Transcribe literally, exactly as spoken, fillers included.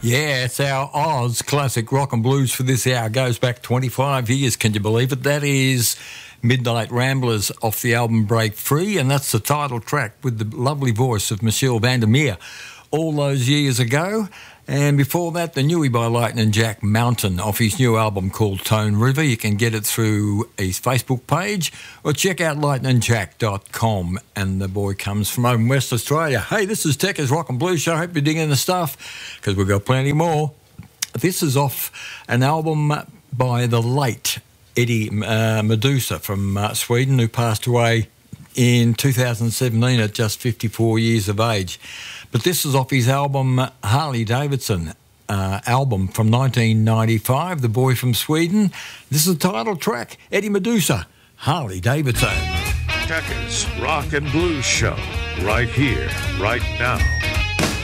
Yeah, it's our Oz classic rock and blues for this hour. Goes back twenty-five years, can you believe it? That is Midnight Ramblers off the album Break Free, and that's the title track with the lovely voice of Michelle Vandermeer all those years ago. And before that, the Newie by Lightning Jack, Mountain, off his new album called Tone River. You can get it through his Facebook page or check out lightning jack dot com. And the boy comes from over in West Australia. Hey, this is Tekka's Rock and Blues Show. Hope you're digging the stuff, because we've got plenty more. This is off an album by the late Eddie uh, Meduza from uh, Sweden, who passed away in two thousand seventeen at just fifty-four years of age. But this is off his album Harley Davidson, uh, album from nineteen ninety-five, The Boy from Sweden. This is the title track, Eddie Meduza, Harley Davidson. Tekka's Rock and Blues Show, right here, right now.